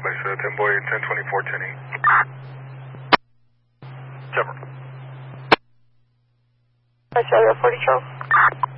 place, 10 boy, 1024, 10-8. Jumper. Australia 40 Charles.